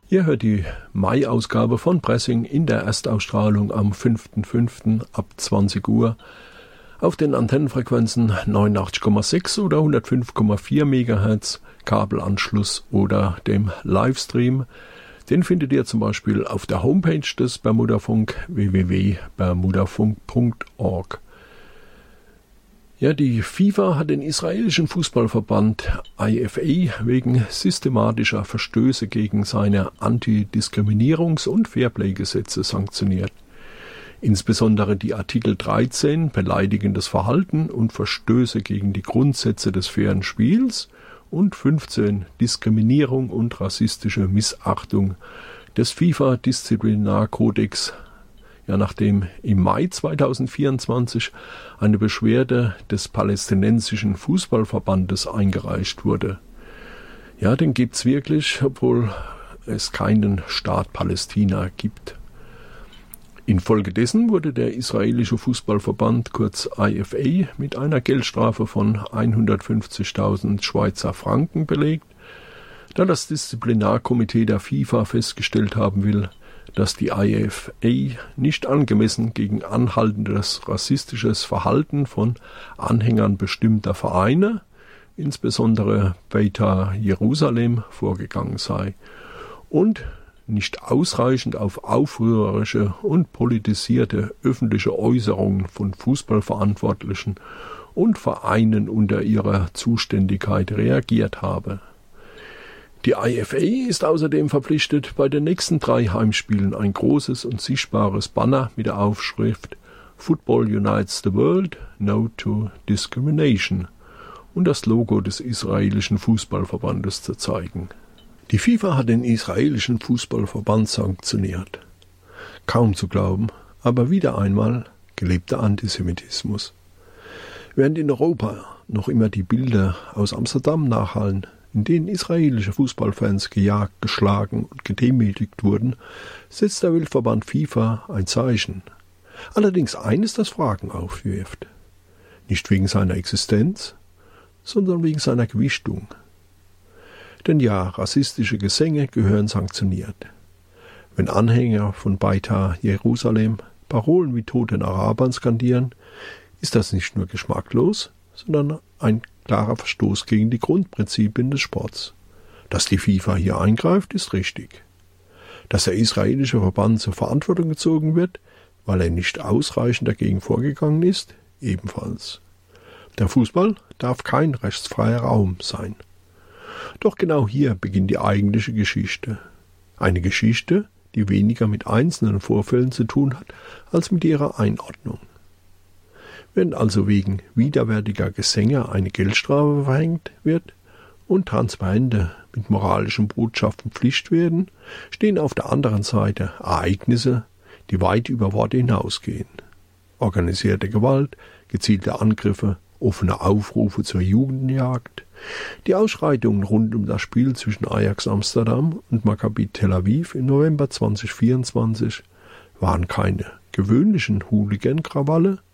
Ihr hört die Mai-Ausgabe von Pressing in der Erstausstrahlung am 5.5. ab 20 Uhr auf den Antennenfrequenzen 89,6 oder 105,4 MHz, Kabelanschluss oder dem Livestream. Den findet ihr zum Beispiel auf der Homepage des Bermudafunk www.bermudafunk.org. Ja, die FIFA hat den israelischen Fußballverband IFA wegen systematischer Verstöße gegen seine Antidiskriminierungs- und Fairplay-Gesetze sanktioniert. Insbesondere die Artikel 13 beleidigendes Verhalten und Verstöße gegen die Grundsätze des fairen Spiels und 15 Diskriminierung und rassistische Missachtung des FIFA-Disziplinarkodex. Ja, nachdem im Mai 2024 eine Beschwerde des palästinensischen Fußballverbandes eingereicht wurde. Ja, den gibt's wirklich, obwohl es keinen Staat Palästina gibt. Infolgedessen wurde der israelische Fußballverband, kurz IFA, mit einer Geldstrafe von 150.000 Schweizer Franken belegt, da das Disziplinarkomitee der FIFA festgestellt haben will, dass die IFA nicht angemessen gegen anhaltendes rassistisches Verhalten von Anhängern bestimmter Vereine, insbesondere Beitar Jerusalem, vorgegangen sei und nicht ausreichend auf aufrührerische und politisierte öffentliche Äußerungen von Fußballverantwortlichen und Vereinen unter ihrer Zuständigkeit reagiert habe. Die IFA ist außerdem verpflichtet, bei den nächsten 3 Heimspielen ein großes und sichtbares Banner mit der Aufschrift Football Unites the World, No to Discrimination und das Logo des israelischen Fußballverbandes zu zeigen. Die FIFA hat den israelischen Fußballverband sanktioniert. Kaum zu glauben, aber wieder einmal gelebter Antisemitismus. Während in Europa noch immer die Bilder aus Amsterdam nachhallen, in denen israelische Fußballfans gejagt, geschlagen und gedemütigt wurden, setzt der Weltverband FIFA ein Zeichen. Allerdings eines, das Fragen aufwirft. Nicht wegen seiner Existenz, sondern wegen seiner Gewichtung. Denn ja, rassistische Gesänge gehören sanktioniert. Wenn Anhänger von Beitar Jerusalem Parolen wie Tod den Arabern skandieren, ist das nicht nur geschmacklos, sondern ein klarer Verstoß gegen die Grundprinzipien des Sports. Dass die FIFA hier eingreift, ist richtig. Dass der israelische Verband zur Verantwortung gezogen wird, weil er nicht ausreichend dagegen vorgegangen ist, ebenfalls. Der Fußball darf kein rechtsfreier Raum sein. Doch genau hier beginnt die eigentliche Geschichte. Eine Geschichte, die weniger mit einzelnen Vorfällen zu tun hat, als mit ihrer Einordnung. Wenn also wegen widerwärtiger Gesänge eine Geldstrafe verhängt wird und Transparente mit moralischen Botschaften Pflicht werden, stehen auf der anderen Seite Ereignisse, die weit über Worte hinausgehen. Organisierte Gewalt, gezielte Angriffe, offene Aufrufe zur Jugendjagd. Die Ausschreitungen rund um das Spiel zwischen Ajax Amsterdam und Maccabi Tel Aviv im November 2024 waren keine gewöhnlichen Hooligan-Krawalle,